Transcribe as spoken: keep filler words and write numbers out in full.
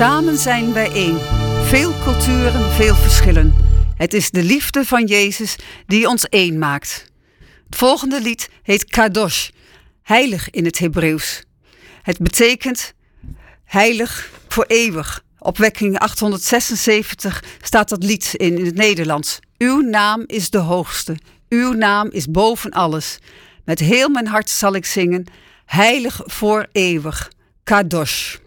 Samen zijn wij één. Veel culturen, veel verschillen. Het is de liefde van Jezus die ons één maakt. Het volgende lied heet Kadosh, heilig in het Hebreeuws. Het betekent heilig voor eeuwig. Opwekking achthonderdzesenzeventig staat dat lied in, in het Nederlands. Uw naam is de hoogste. Uw naam is boven alles. Met heel mijn hart zal ik zingen. Heilig voor eeuwig. Kadosh.